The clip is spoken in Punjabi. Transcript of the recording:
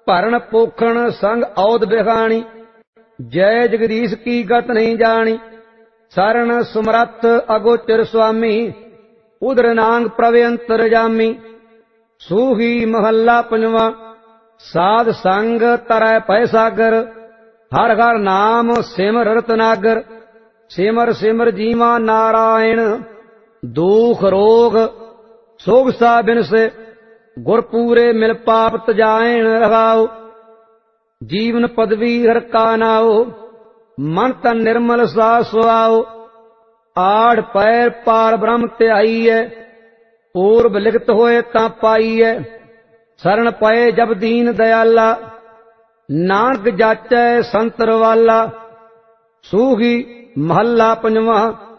ਭਰਨ ਪੋਖਣ ਸੰਗ ਔਦ ਬਿਖਾਣੀ। ਜੈ ਜਗਦੀਸ਼ ਕੀ ਗਤ ਨਹੀਂ ਜਾਣੀ। ਸਰਣ ਸਮਰੱਥ ਅਗੋਚਰ ਸੁਆਮੀ। ਉਦਰ ਨਾਂਗ ਪ੍ਰਭ ਅੰਤਰਜਾਮੀ। ਸੂਹੀ ਮਹੱਲਾ ਪੰਜਵਾਂ। ਸਾਧ ਸੰਗ ਤਰੈ ਭੈ ਸਾਗਰ। ਹਰ ਹਰ ਨਾਮ ਸਿਮਰ ਰਤਨਾਗਰ। ਸਿਮਰ ਸਿਮਰ ਜੀਵਾ ਨਾਰਾਇਣ। ਦੁਖ ਰੋਗ ਸੋਗ ਸਾ ਬਿਨਸੇ। ਗੁਰ ਪੂਰੇ ਮਿਲ ਪਾਪ ਤਜਾਇਣ ਰਹਾਉ। ਜੀਵਨ ਪਦਵੀ ਹਰ ਕਾ ਨਾਉ। ਮਨ ਤਨ ਨਿਰਮਲ ਸਾ ਸੁਆਉ। ਆੜ ਪੈਰ ਪਾਰ ਬ੍ਰਹਮ ਧਿਆਈਐ। ਪੂਰਬ ਲਿਖਤ ਹੋਏ ਤਾਂ ਪਾਈਐ। ਸਰਣ ਪਏ ਜਬ ਦੀਨ ਦਇਆਲਾ। ਨਾਨਕ ਜਾਚੈ ਸੰਤਰ ਵਾਲਾ। ਸੂਹੀ ਮਹੱਲਾ ਪੰਜਵਾਂ।